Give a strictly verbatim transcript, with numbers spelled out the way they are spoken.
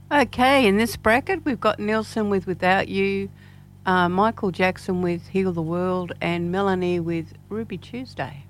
Okay, in this bracket, we've got Nelson with Without You, uh, Michael Jackson with Heal the World, and Melanie with Ruby Tuesday.